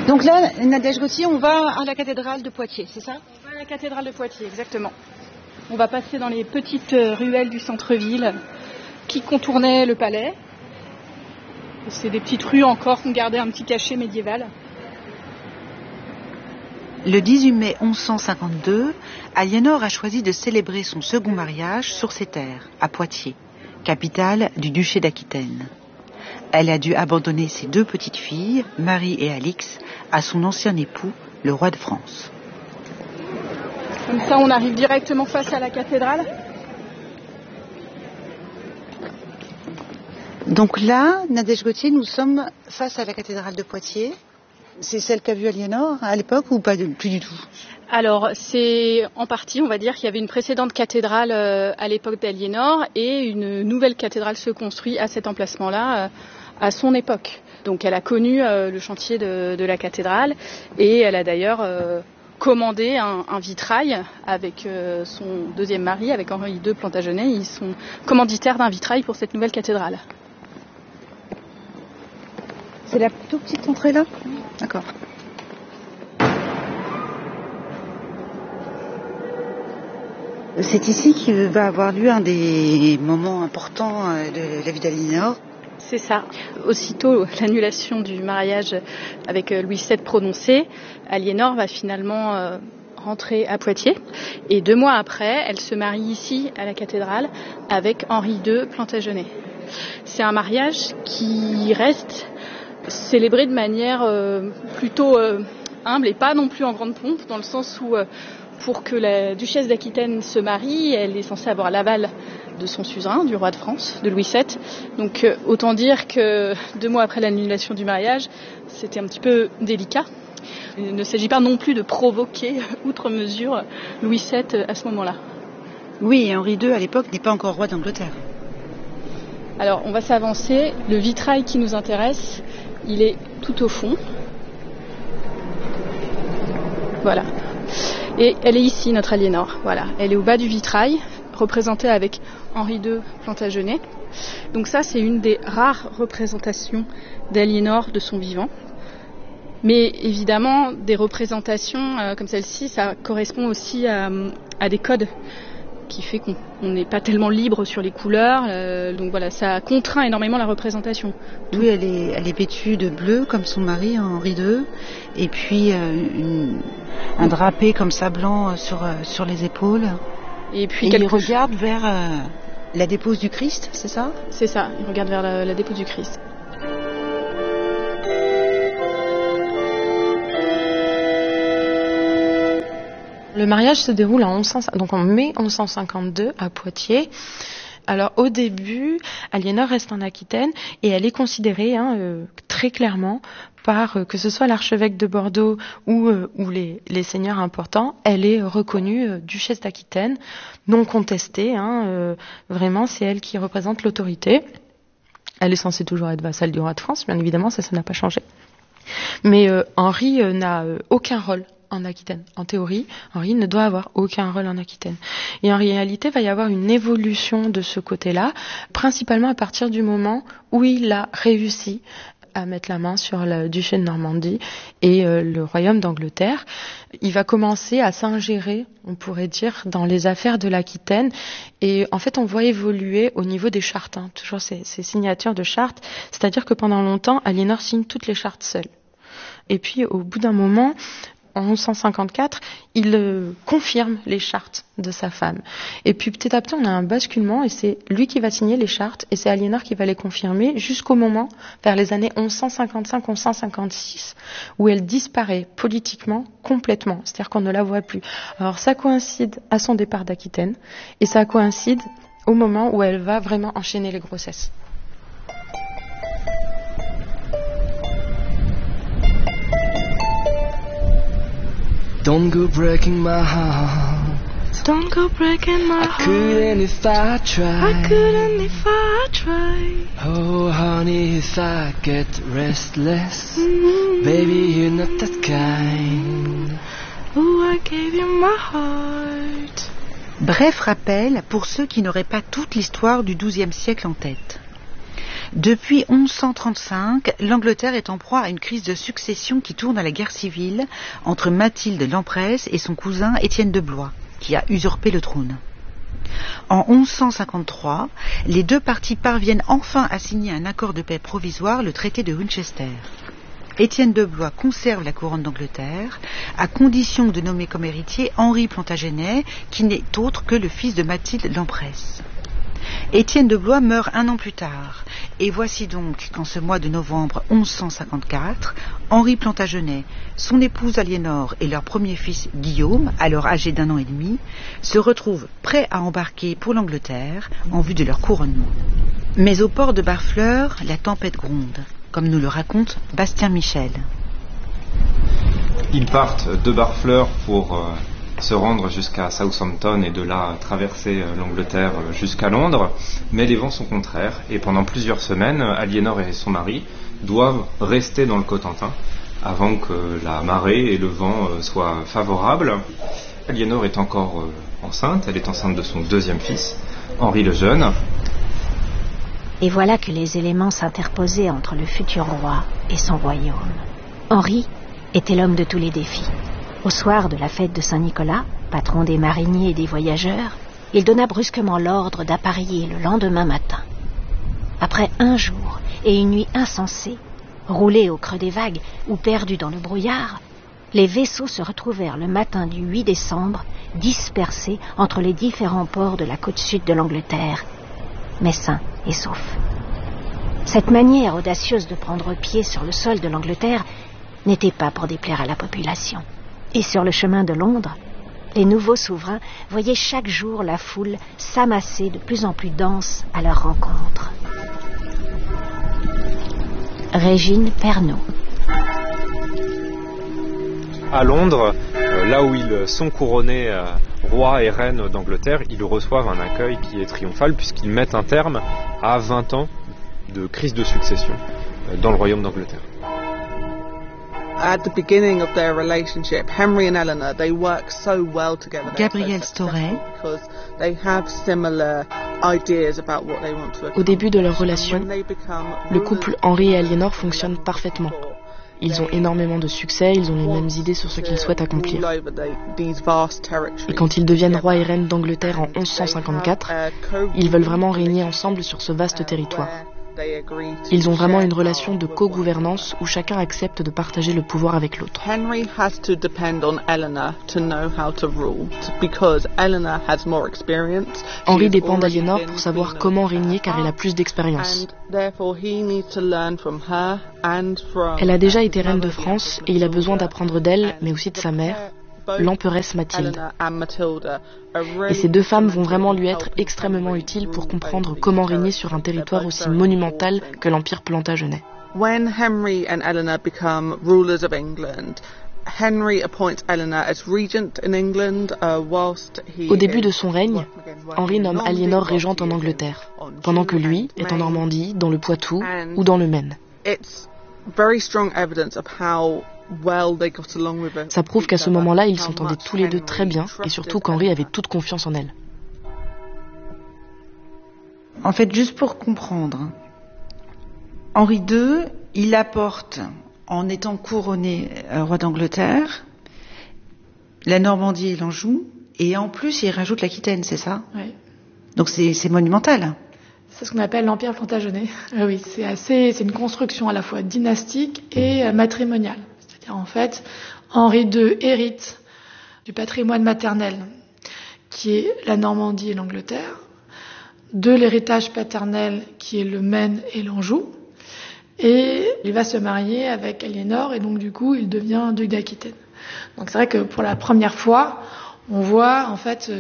Donc là, Nadège Gauthier, on va à la cathédrale de Poitiers, c'est ça ? On va à la cathédrale de Poitiers, exactement. On va passer dans les petites ruelles du centre-ville qui contournaient le palais. C'est des petites rues encore qui ont gardé un petit cachet médiéval. Le 18 mai 1152, Aliénor a choisi de célébrer son second mariage sur ses terres, à Poitiers, capitale du duché d'Aquitaine. Elle a dû abandonner ses 2 petites filles, Marie et Alix, à son ancien époux, le roi de France. Comme ça, on arrive directement face à la cathédrale. Donc là, Nadège Gauthier, nous sommes face à la cathédrale de Poitiers. C'est celle qu'a vue Aliénor à l'époque ou pas plus du tout ? Alors, c'est en partie, on va dire qu'il y avait une précédente cathédrale à l'époque d'Aliénor et une nouvelle cathédrale se construit à cet emplacement-là à son époque. Donc, elle a connu le chantier de la cathédrale et elle a d'ailleurs commandé un vitrail avec son deuxième mari, avec Henri II Plantagenet. Ils sont commanditaires d'un vitrail pour cette nouvelle cathédrale. C'est la toute petite entrée là ? D'accord. C'est ici qu'il va avoir lieu un des moments importants de la vie d'Aliénor. C'est ça. Aussitôt l'annulation du mariage avec Louis VII prononcée, Aliénor va finalement rentrer à Poitiers. Et 2 mois après, elle se marie ici à la cathédrale avec Henri II Plantagenet. C'est un mariage qui reste célébré de manière plutôt humble et pas non plus en grande pompe, dans le sens où pour que la duchesse d'Aquitaine se marie, elle est censée avoir l'aval de son suzerain, du roi de France, de Louis VII. Donc autant dire que 2 mois après l'annulation du mariage, c'était un petit peu délicat. Il ne s'agit pas non plus de provoquer outre mesure Louis VII à ce moment-là. Oui, et Henri II à l'époque n'est pas encore roi d'Angleterre. Alors on va s'avancer. Le vitrail qui nous intéresse, il est tout au fond. Voilà. Et elle est ici, notre Aliénor. Voilà. Elle est au bas du vitrail, représentée avec Henri II Plantagenet. Donc ça, c'est une des rares représentations d'Aliénor de son vivant. Mais évidemment, des représentations comme celle-ci, ça correspond aussi à des codes qui fait qu'on n'est pas tellement libre sur les couleurs. Donc voilà, ça contraint énormément la représentation. Oui, elle est vêtue de bleu comme son mari Henri II, et puis un drapé comme ça blanc sur les épaules. Et puis il regarde vers la dépose du Christ, c'est ça ? C'est ça, il regarde vers la dépose du Christ. Le mariage se déroule en mai 1152 à Poitiers. Alors au début, Aliénor reste en Aquitaine et elle est considérée très clairement par que ce soit l'archevêque de Bordeaux ou les seigneurs importants, elle est reconnue duchesse d'Aquitaine, non contestée. Vraiment, c'est elle qui représente l'autorité. Elle est censée toujours être vassale du roi de France, bien évidemment, ça n'a pas changé. Mais Henri n'a aucun rôle en Aquitaine. En théorie, Henri ne doit avoir aucun rôle en Aquitaine. Et en réalité, il va y avoir une évolution de ce côté-là, principalement à partir du moment où il a réussi à mettre la main sur le duché de Normandie et le royaume d'Angleterre. Il va commencer à s'ingérer, on pourrait dire, dans les affaires de l'Aquitaine. Et en fait, on voit évoluer au niveau des chartes, toujours ces signatures de chartes. C'est-à-dire que pendant longtemps, Aliénor signe toutes les chartes seule. Et puis, au bout d'un moment, en 1154, il confirme les chartes de sa femme. Et puis petit à petit, on a un basculement et c'est lui qui va signer les chartes et c'est Aliénor qui va les confirmer jusqu'au moment, vers les années 1155-1156, où elle disparaît politiquement complètement. C'est-à-dire qu'on ne la voit plus. Alors ça coïncide à son départ d'Aquitaine et ça coïncide au moment où elle va vraiment enchaîner les grossesses. Don't go breaking my heart. Don't go breaking my heart. I couldn't if I tried. I couldn't if I tried. Oh honey, if I get restless, baby you're not that kind. Oh, I gave you my heart. Bref rappel pour ceux qui n'auraient pas toute l'histoire du XIIe siècle en tête. Depuis 1135, l'Angleterre est en proie à une crise de succession qui tourne à la guerre civile entre Mathilde l'Emperesse et son cousin Étienne de Blois, qui a usurpé le trône. En 1153, les deux parties parviennent enfin à signer un accord de paix provisoire, le traité de Winchester. Étienne de Blois conserve la couronne d'Angleterre, à condition de nommer comme héritier Henri Plantagenet, qui n'est autre que le fils de Mathilde l'Emperesse. Étienne de Blois meurt un an plus tard, et voici donc qu'en ce mois de novembre 1154, Henri Plantagenet, son épouse Aliénor et leur premier fils Guillaume, alors âgé d'1 an et demi, se retrouvent prêts à embarquer pour l'Angleterre en vue de leur couronnement. Mais au port de Barfleur, la tempête gronde, comme nous le raconte Bastien Michel. Ils partent de Barfleur pour se rendre jusqu'à Southampton et de là traverser l'Angleterre jusqu'à Londres, mais les vents sont contraires et pendant plusieurs semaines, Aliénor et son mari doivent rester dans le Cotentin avant que la marée et le vent soient favorables. Aliénor est encore enceinte, elle est enceinte de son deuxième fils, Henri le Jeune. Et voilà que les éléments s'interposaient entre le futur roi et son royaume. Henri était l'homme de tous les défis. Au soir de la fête de Saint-Nicolas, patron des mariniers et des voyageurs, il donna brusquement l'ordre d'appareiller le lendemain matin. Après 1 jour et une nuit insensée, roulés au creux des vagues ou perdus dans le brouillard, les vaisseaux se retrouvèrent le matin du 8 décembre, dispersés entre les différents ports de la côte sud de l'Angleterre, mais sains et saufs. Cette manière audacieuse de prendre pied sur le sol de l'Angleterre n'était pas pour déplaire à la population. Et sur le chemin de Londres, les nouveaux souverains voyaient chaque jour la foule s'amasser de plus en plus dense à leur rencontre. Régine Pernaut. À Londres, là où ils sont couronnés roi et reine d'Angleterre, ils reçoivent un accueil qui est triomphal puisqu'ils mettent un terme à 20 ans de crise de succession dans le royaume d'Angleterre. At the beginning of their relationship, Henry and Eleanor, they work so well together. Gabriel Storet. Because they have similar ideas about what they want to accomplish. Au début de leur relation, le couple Henri et Aliénor fonctionne parfaitement. Ils ont énormément de succès, ils ont les mêmes idées sur ce qu'ils souhaitent accomplir. Et quand ils deviennent roi et reine d'Angleterre en 1154, ils veulent vraiment régner ensemble sur ce vaste territoire. Ils ont vraiment une relation de co-gouvernance où chacun accepte de partager le pouvoir avec l'autre. Henri dépend d'Aliénor pour savoir comment régner car elle a plus d'expérience. Elle a déjà été reine de France et il a besoin d'apprendre d'elle, mais aussi de sa mère, l'emperesse Mathilde. Et ces deux femmes vont vraiment lui être extrêmement utiles pour comprendre comment régner sur un territoire aussi monumental que l'Empire Plantagenet. When Henry and Eleanor become rulers of England, Henry appoints Eleanor as regent in England, whilst he Au début de son règne, Henri nomme Aliénor régente en Angleterre, pendant que lui est en Normandie, dans le Poitou ou dans le Maine. Ça prouve qu'à ce moment-là, ils s'entendaient tous les deux très bien, et surtout qu'Henri avait toute confiance en elle. En fait, juste pour comprendre, Henri II, il apporte, en étant couronné roi d'Angleterre, la Normandie et l'Anjou, et en plus, il rajoute l'Aquitaine, c'est ça ? Oui. Donc c'est monumental. C'est ce qu'on appelle l'Empire Plantagenet. Oui, c'est une construction à la fois dynastique et matrimoniale. C'est-à-dire, en fait, Henri II hérite du patrimoine maternel, qui est la Normandie et l'Angleterre, de l'héritage paternel, qui est le Maine et l'Anjou, et il va se marier avec Aliénor, et donc du coup, il devient duc d'Aquitaine. Donc c'est vrai que pour la première fois, on voit en fait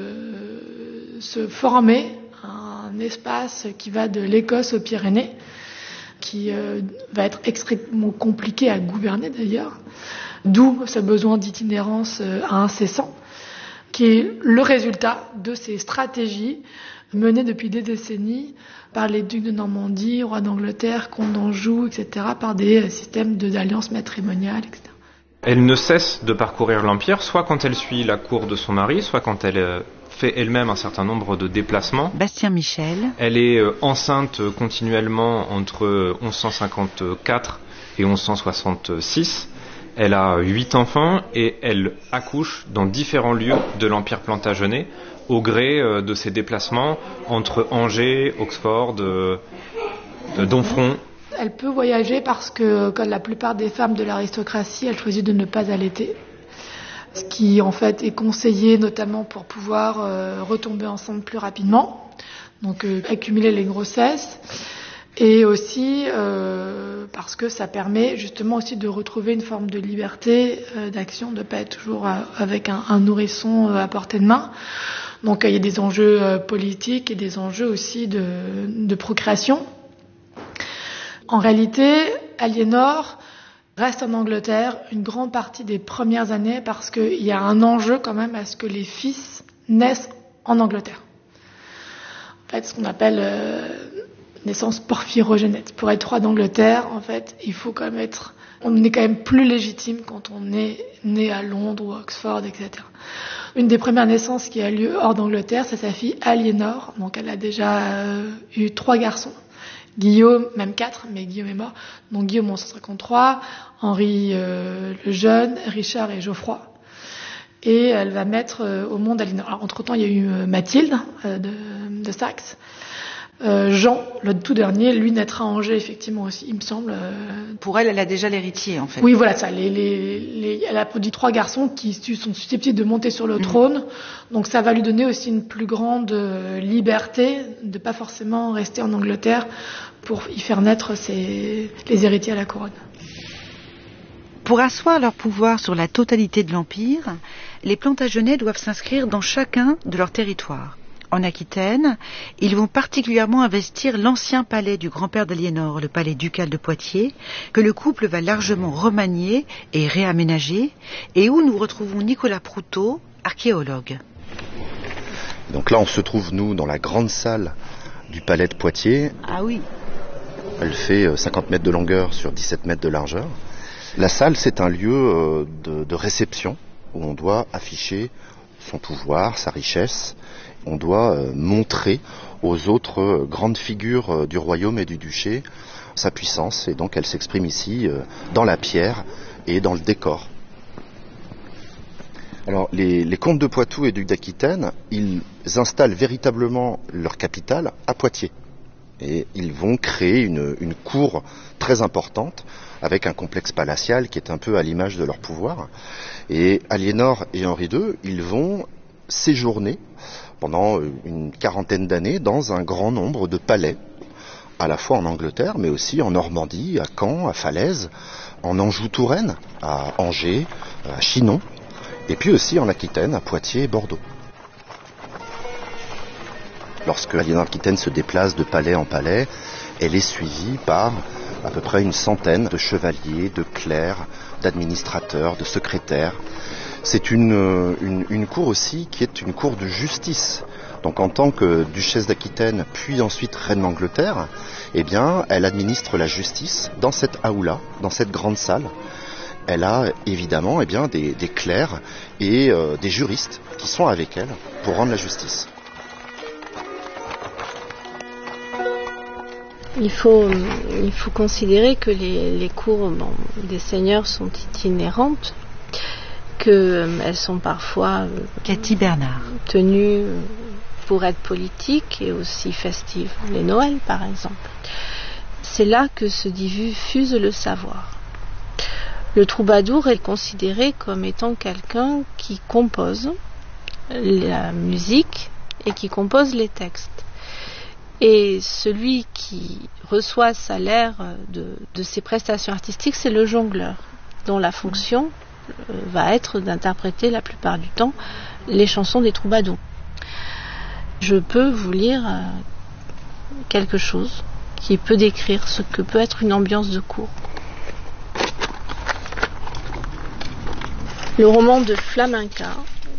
se former un espace qui va de l'Écosse aux Pyrénées, qui va être extrêmement compliqué à gouverner d'ailleurs, d'où ce besoin d'itinérance incessant, qui est le résultat de ces stratégies menées depuis des décennies par les ducs de Normandie, rois d'Angleterre, comtes d'Anjou, etc., par des systèmes d'alliances matrimoniales, etc. Elle ne cesse de parcourir l'Empire, soit quand elle suit la cour de son mari, soit quand elle fait elle-même un certain nombre de déplacements. Bastien Michel. Elle est enceinte continuellement entre 1154 et 1166. Elle a 8 enfants et elle accouche dans différents lieux de l'Empire plantagenet au gré de ses déplacements entre Angers, Oxford, Domfront. Elle peut voyager parce que, comme la plupart des femmes de l'aristocratie, elle choisit de ne pas allaiter. Ce qui, en fait, est conseillé notamment pour pouvoir retomber enceinte plus rapidement. Donc, accumuler les grossesses. Et aussi parce que ça permet justement aussi de retrouver une forme de liberté d'action, de ne pas être toujours avec un nourrisson à portée de main. Donc il y a des enjeux politiques et des enjeux aussi de procréation. En réalité, Aliénor reste en Angleterre une grande partie des premières années parce qu'il y a un enjeu quand même à ce que les fils naissent en Angleterre. En fait, ce qu'on appelle naissance porphyrogénète. Pour être roi d'Angleterre, en fait, il faut quand même on est quand même plus légitime quand on est né à Londres ou à Oxford, etc. Une des premières naissances qui a lieu hors d'Angleterre, c'est sa fille Aliénor. Donc elle a déjà eu 3 garçons. Guillaume, même 4, mais Guillaume est mort. Donc Guillaume en 1153, Henri le Jeune, Richard et Geoffroy. Et elle va mettre au monde Aliénor. Alors, entre-temps, il y a eu Mathilde de Saxe. Jean, le tout dernier, lui naîtra à Angers, effectivement aussi, il me semble. Pour elle, elle a déjà l'héritier, en fait. Oui, voilà ça. Elle a produit 3 garçons qui sont susceptibles de monter sur le trône. Donc ça va lui donner aussi une plus grande liberté de pas forcément rester en Angleterre pour y faire naître les héritiers à la couronne. Pour asseoir leur pouvoir sur la totalité de l'Empire, les Plantagenets doivent s'inscrire dans chacun de leurs territoires. En Aquitaine, ils vont particulièrement investir l'ancien palais du grand-père d'Aliénor, le palais ducal de Poitiers, que le couple va largement remanier et réaménager, et où nous retrouvons Nicolas Proutot, archéologue. Donc là, on se trouve, nous, dans la grande salle du palais de Poitiers. Ah oui. Elle fait 50 mètres de longueur sur 17 mètres de largeur. La salle, c'est un lieu de réception où on doit afficher son pouvoir, sa richesse. On doit montrer aux autres grandes figures du royaume et du duché sa puissance. Et donc elle s'exprime ici dans la pierre et dans le décor. Alors les comtes de Poitou et ducs d'Aquitaine, ils installent véritablement leur capitale à Poitiers. Et ils vont créer une cour très importante avec un complexe palatial qui est un peu à l'image de leur pouvoir. Et Aliénor et Henri II, ils vont séjourner pendant une quarantaine d'années dans un grand nombre de palais, à la fois en Angleterre, mais aussi en Normandie, à Caen, à Falaise, en Anjou-Touraine, à Angers, à Chinon, et puis aussi en Aquitaine, à Poitiers et Bordeaux. Lorsque Aliénor d'Aquitaine se déplace de palais en palais, elle est suivie par à peu près une centaine de chevaliers, de clercs, d'administrateurs, de secrétaires. C'est une cour aussi qui est une cour de justice. Donc en tant que duchesse d'Aquitaine, puis ensuite reine d'Angleterre, eh bien, elle administre la justice dans cette aula, dans cette grande salle. Elle a évidemment des clercs et des juristes qui sont avec elle pour rendre la justice. Il faut considérer que les cours des seigneurs sont itinérantes, qu'elles sont parfois Cathy Bernard tenues pour être politiques et aussi festives. Les Noëls, par exemple. C'est là que se diffuse le savoir. Le troubadour est considéré comme étant quelqu'un qui compose la musique et qui compose les textes. Et celui qui reçoit salaire de ses prestations artistiques, c'est le jongleur, dont la fonction va être d'interpréter la plupart du temps les chansons des troubadours. Je peux vous lire quelque chose qui peut décrire ce que peut être une ambiance de cour. Le roman de Flamenca.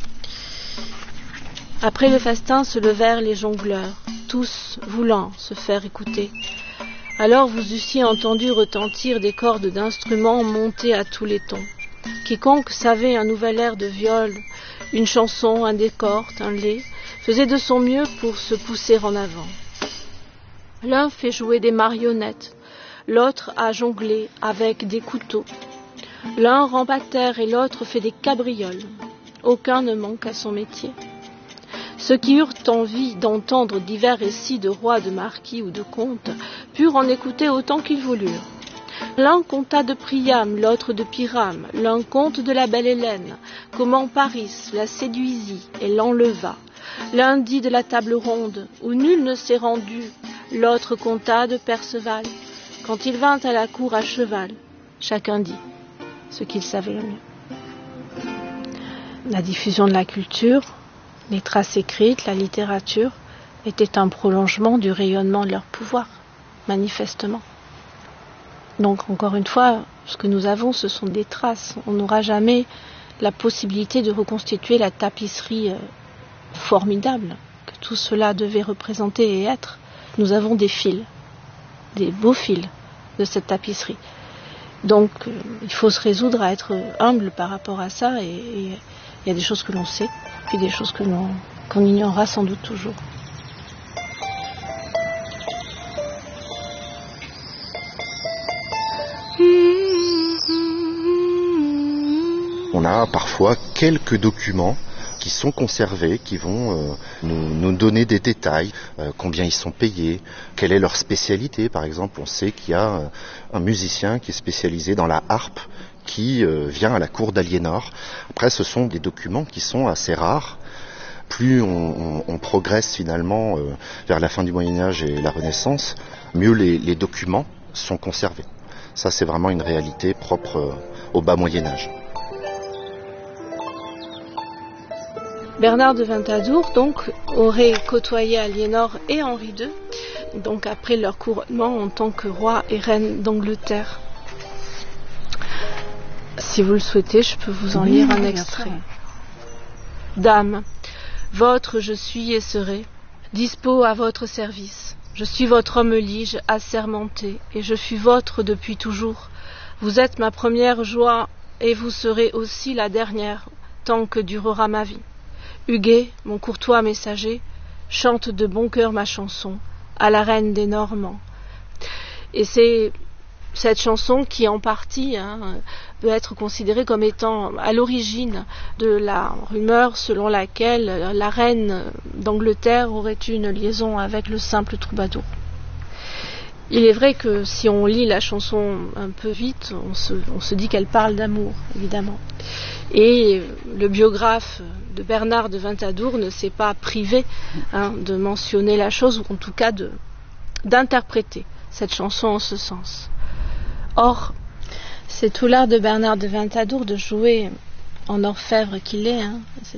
Après le festin se levèrent les jongleurs, tous voulant se faire écouter. Alors vous eussiez entendu retentir des cordes d'instruments montés à tous les tons. Quiconque savait un nouvel air de viol, une chanson, un décor, un lait, faisait de son mieux pour se pousser en avant. L'un fait jouer des marionnettes, l'autre a jonglé avec des couteaux. L'un rampe à terre et l'autre fait des cabrioles. Aucun ne manque à son métier. Ceux qui eurent envie d'entendre divers récits de rois, de marquis ou de comtes purent en écouter autant qu'ils voulurent. L'un conta de Priam, l'autre de Pyrame, l'un conte de la belle Hélène, comment Paris la séduisit et l'enleva. L'un dit de la table ronde, où nul ne s'est rendu, l'autre conta de Perceval, quand il vint à la cour à cheval. Chacun dit ce qu'il savait le mieux. La diffusion de la culture, les traces écrites, la littérature, étaient un prolongement du rayonnement de leur pouvoir, manifestement. Donc, encore une fois, ce que nous avons, ce sont des traces. On n'aura jamais la possibilité de reconstituer la tapisserie formidable que tout cela devait représenter et être. Nous avons des fils, des beaux fils de cette tapisserie. Donc, il faut se résoudre à être humble par rapport à ça, et il y a des choses que l'on sait, puis des choses qu'on ignorera sans doute toujours. On a parfois quelques documents qui sont conservés, qui vont nous donner des détails, combien ils sont payés, quelle est leur spécialité. Par exemple, on sait qu'il y a un musicien qui est spécialisé dans la harpe, qui vient à la cour d'Aliénor. Après, ce sont des documents qui sont assez rares. Plus on progresse finalement vers la fin du Moyen-Âge et la Renaissance, mieux les documents sont conservés. Ça, c'est vraiment une réalité propre au bas Moyen-Âge. Bernard de Ventadour, donc, aurait côtoyé Aliénor et Henri II, donc après leur couronnement en tant que roi et reine d'Angleterre. Si vous le souhaitez, je peux vous en lire un extrait. Dame, votre je suis et serai, dispo à votre service. Je suis votre homme lige, assermenté, et je fus vôtre depuis toujours. Vous êtes ma première joie, et vous serez aussi la dernière, tant que durera ma vie. Huguet, mon courtois messager, chante de bon cœur ma chanson, à la reine des Normands. Et c'est cette chanson qui, en partie, peut être considérée comme étant à l'origine de la rumeur selon laquelle la reine d'Angleterre aurait eu une liaison avec le simple troubadour. Il est vrai que si on lit la chanson un peu vite, on se dit qu'elle parle d'amour, évidemment. Et le biographe de Bernard de Ventadour ne s'est pas privé de mentionner la chose, ou en tout cas d'interpréter cette chanson en ce sens. Or, c'est tout l'art de Bernard de Ventadour de jouer en orfèvre qu'il est.